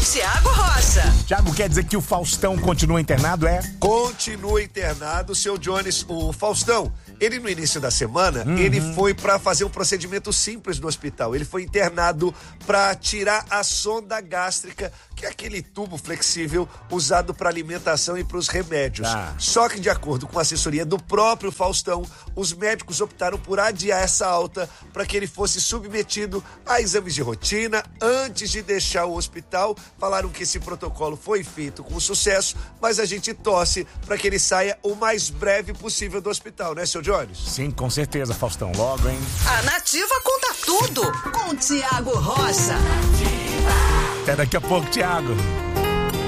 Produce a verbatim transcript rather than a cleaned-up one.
Tiago Rocha. Tiago, quer dizer que o Faustão continua internado, é? Continua internado, seu Jones. O Faustão, ele no início da semana, Uhum. ele foi pra fazer um procedimento simples no hospital. Ele foi internado pra tirar a sonda gástrica, que é aquele tubo flexível usado para alimentação e para os remédios. Tá. Só que, de acordo com a assessoria do próprio Faustão, os médicos optaram por adiar essa alta para que ele fosse submetido a exames de rotina antes de deixar o hospital. Falaram que esse protocolo foi feito com sucesso, mas a gente torce para que ele saia o mais breve possível do hospital, né, seu Jones? Sim, com certeza, Faustão. Logo, hein? A Nativa conta tudo com Tiago Rocha. Até daqui a pouco, Tiago.